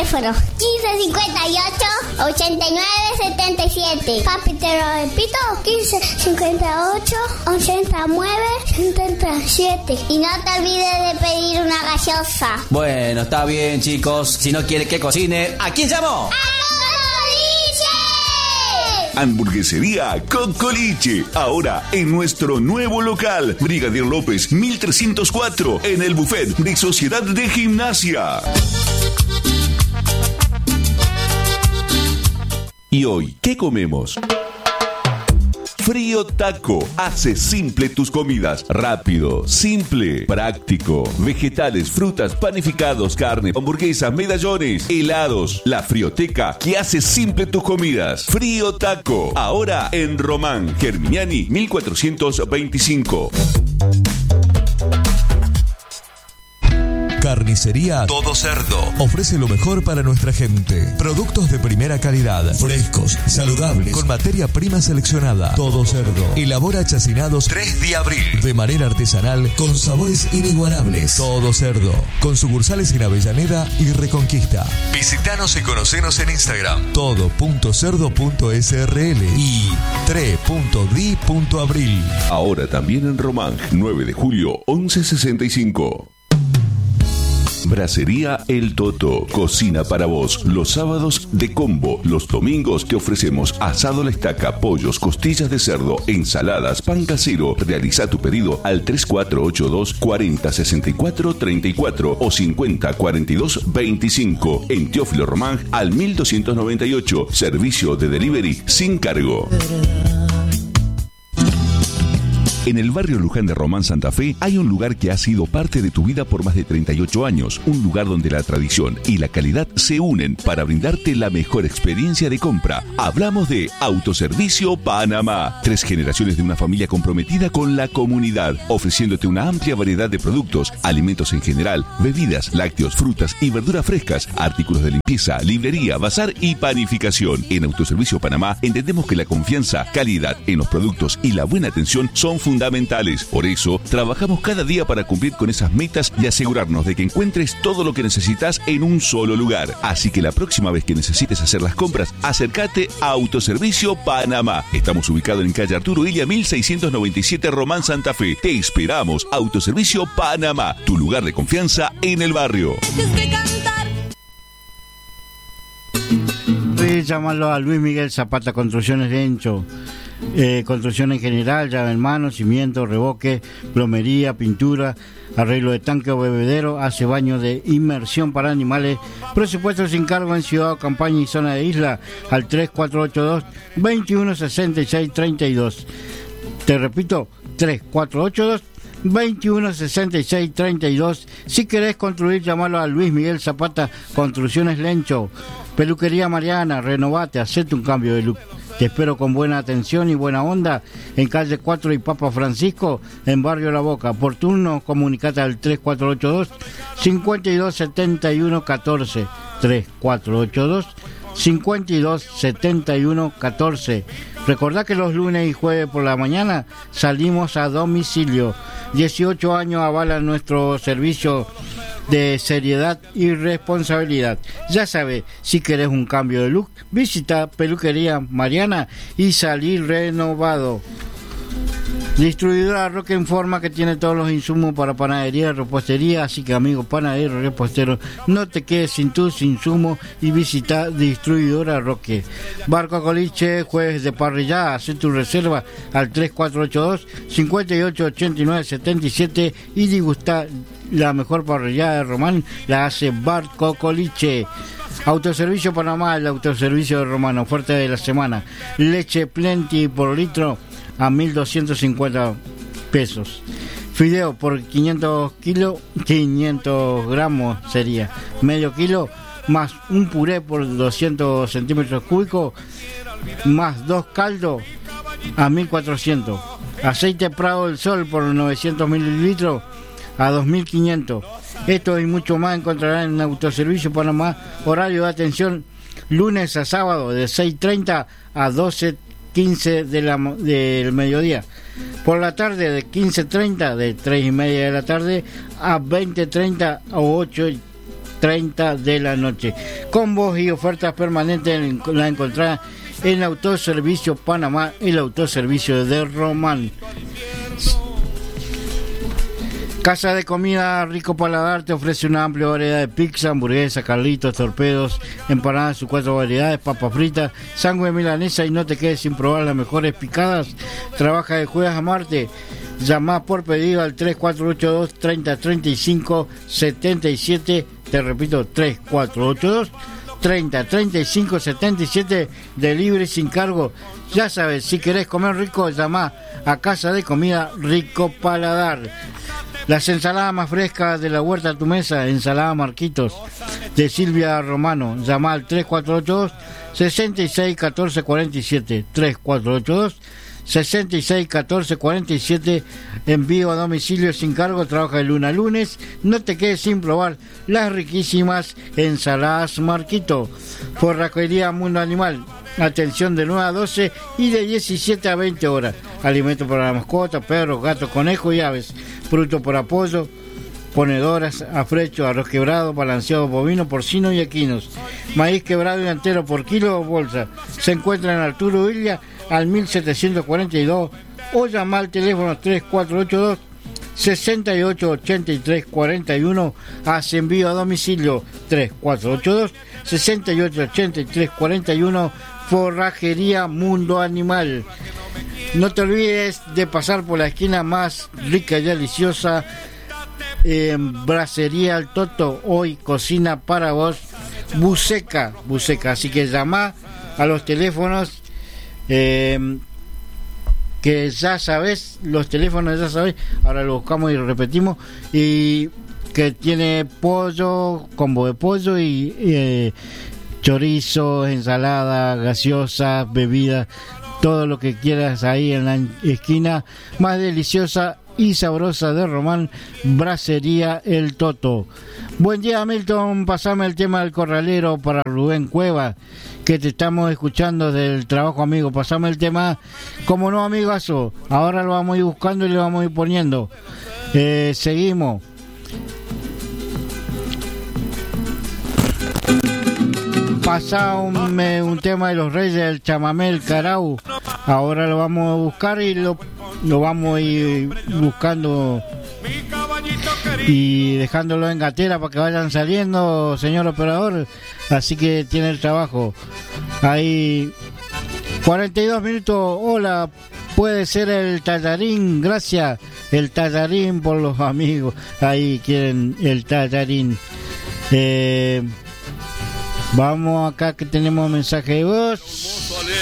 teléfono 1558-8977. Papi, te lo repito, 1558-8977. Y no te olvides de pedir una gaseosa. Bueno, está bien, chicos. Si no quiere que cocine, ¿a quién llamó? Hamburguesería Cocoliche, ahora en nuestro nuevo local, Brigadier López 1304, en el buffet de Sociedad de Gimnasia. Y hoy, ¿qué comemos? Frío Taco. Hace simple tus comidas. Rápido, simple, práctico. Vegetales, frutas, panificados, carne, hamburguesas, medallones, helados. La frioteca que hace simple tus comidas. Frío Taco. Ahora en Román, Germiniani 1425. Carnicería Todo Cerdo ofrece lo mejor para nuestra gente. Productos de primera calidad, frescos, saludables, con materia prima seleccionada. Todo Cerdo elabora chacinados 3 de abril de manera artesanal con sabores inigualables. Todo Cerdo, con sucursales en Avellaneda y Reconquista. Visítanos y conocenos en Instagram todo.cerdo.srl y 3.di.abril. Ahora también en Román, 9 de julio 1165. Brasería El Toto, cocina para vos. Los sábados de combo, los domingos te ofrecemos asado a la estaca, pollos, costillas de cerdo, ensaladas, pan casero. Realiza tu pedido al 3482 40 64 34 o 50 42 25. En Teófilo Román al 1298. Servicio de delivery sin cargo. En el barrio Luján de Román, Santa Fe, hay un lugar que ha sido parte de tu vida por más de 38 años. Un lugar donde la tradición y la calidad se unen para brindarte la mejor experiencia de compra. Hablamos de Autoservicio Panamá. 3 generaciones de una familia comprometida con la comunidad, ofreciéndote una amplia variedad de productos, alimentos en general, bebidas, lácteos, frutas y verduras frescas, artículos de limpieza, librería, bazar y panificación. En Autoservicio Panamá entendemos que la confianza, calidad en los productos y la buena atención son fundamentales. Por eso, trabajamos cada día para cumplir con esas metas y asegurarnos de que encuentres todo lo que necesitas en un solo lugar. Así que la próxima vez que necesites hacer las compras, acércate a Autoservicio Panamá. Estamos ubicados en calle Arturo Illa 1697, Román, Santa Fe. Te esperamos. Autoservicio Panamá, tu lugar de confianza en el barrio. Puedes llamarlo a Luis Miguel Zapata Construcciones Lencho. Construcción en general, llave en mano, cimiento, revoque, plomería, pintura, arreglo de tanque o bebedero, hace baño de inmersión para animales. Presupuesto sin cargo en Ciudad, Campaña y zona de isla al 3482-216632. Te repito, 3482-216632. Si querés construir, llamalo a Luis Miguel Zapata Construcciones Lencho. Peluquería Mariana, renovate, hacete un cambio de look. Te espero con buena atención y buena onda en calle 4 y Papa Francisco, en Barrio La Boca. Por turno, comunicate al 3482-527114. 3482-527114. Recordá que los lunes y jueves por la mañana salimos a domicilio. 18 años avalan nuestro servicio de seriedad y responsabilidad. Ya sabes, si querés un cambio de look, visita Peluquería Mariana y salir renovado. Distribuidora Roque informa que tiene todos los insumos para panadería y repostería, así que amigos panaderos y reposteros, no te quedes sin tus insumos y visita Distribuidora Roque. Barco Coliche, jueves de parrillada, haz tu reserva al 3482-588977 y disgusta la mejor parrillada de Román, la hace Barco Coliche. Autoservicio Panamá, el autoservicio de Román, oferta de la semana. Leche Plenty por litro a 1.250 pesos. Fideo por 500 gramos sería medio kilo, más un puré por 200 centímetros cúbicos, más 2 caldos a 1.400. Aceite Prado del Sol por 900 mililitros a 2.500. Esto y mucho más encontrarán en Autoservicio Panamá. Horario de atención lunes a sábado de 6:30 a 12:15 del mediodía. Por la tarde de 15:30, de 3:30 de la tarde a 20:30 o 22:30 de la noche. Combos y ofertas permanentes la encontrarás en Autoservicio Panamá, el autoservicio de Román. Casa de Comida Rico Paladar te ofrece una amplia variedad de pizza, hamburguesas, carlitos, torpedos, empanadas, sus 4 variedades, papas fritas, sándwich milanesa, y no te quedes sin probar las mejores picadas. Trabaja de jueves a martes. Llama por pedido al 3482 3035 77. Te repito, 3482 3035 77. Delivery sin cargo. Ya sabes, si querés comer rico, llama a Casa de Comida Rico Paladar. Las ensaladas más frescas de la huerta a tu mesa, ensalada Marquitos de Silvia Romano. Llama al 3482 66 14 47. 3482 66 14 47. Envío a domicilio sin cargo. Trabaja de lunes a lunes. No te quedes sin probar las riquísimas ensaladas Marquito. Forrajería Mundo Animal. Atención de 9 a 12 y de 17 a 20 horas. Alimentos para la mascota, perros, gatos, conejos y aves. Fruto por apoyo, ponedoras, afrecho, arroz quebrado, balanceado bovino, porcino y equinos. Maíz quebrado y entero por kilo o bolsa. Se encuentra en Arturo Villa al 1742 o llama al teléfono 3482 68 83 41. Hace envío a domicilio 3482 68 83 41. Forrajería Mundo Animal. No te olvides de pasar por la esquina más rica y deliciosa en Brasería El Toto. Hoy cocina para vos Buceca. Así que llama a los teléfonos que ya sabes, los teléfonos ya sabes, ahora lo buscamos y lo repetimos, y que tiene pollo, combo de pollo y chorizo, ensalada, gaseosa, bebida, todo lo que quieras ahí en la esquina más deliciosa y sabrosa de Román, Brasería El Toto. Buen día, Milton, pasame el tema del corralero para Rubén Cueva, que te estamos escuchando del trabajo, amigo. Pasame el tema, como no, amigazo, ahora lo vamos a ir buscando y le vamos a ir poniendo. Seguimos. Pasame un tema de los Reyes del Chamamé, el Carau. Ahora lo vamos a buscar y lo vamos a ir buscando y dejándolo en gatera para que vayan saliendo, señor operador. Así que tiene el trabajo. Ahí 42 minutos. Hola, puede ser el tallarín. Gracias, el tallarín, por los amigos. Ahí quieren el tallarín. Vamos acá que tenemos mensaje de voz.